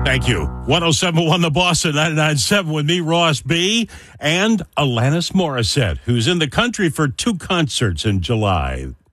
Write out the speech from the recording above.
Thank you. 107.1 The Boss at 99.7 with me, Ross B. and Alanis Morissette, who's in the country for 2 concerts in July.